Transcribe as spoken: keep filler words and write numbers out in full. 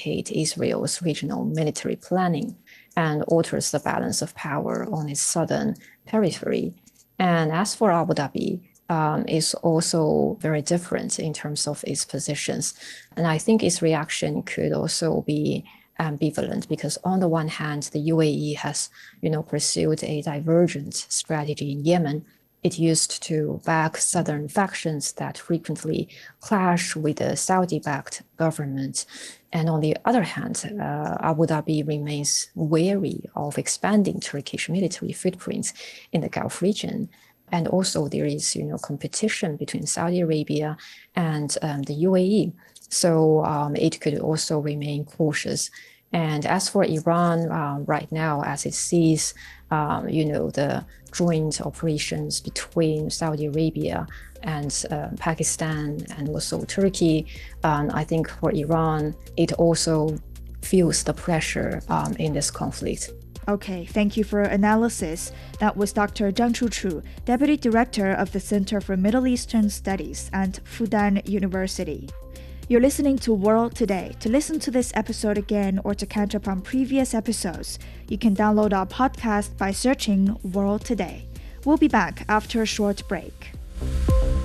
complicate Israel's regional military planning and alters the balance of power on its southern periphery. And as for Abu Dhabi, um, it's also very different in terms of its positions. And I think its reaction could also be ambivalent because on the one hand, the U A E has, you know, pursued a divergent strategy in Yemen. It used to back southern factions that frequently clash with the Saudi-backed government. And on the other hand, uh, Abu Dhabi remains wary of expanding Turkish military footprints in the Gulf region. And also there is, you know, competition between Saudi Arabia and um, the U A E. So um, it could also remain cautious. And as for Iran, uh, right now, as it sees, um, you know, the joint operations between Saudi Arabia and uh, Pakistan and also Turkey, um, I think for Iran, it also feels the pressure um, in this conflict. Okay, thank you for your analysis. That was Doctor Zhang Chuchu, Deputy Director of the Center for Middle Eastern Studies at Fudan University. You're listening to World Today. To listen to this episode again or to catch up on previous episodes, you can download our podcast by searching World Today. We'll be back after a short break.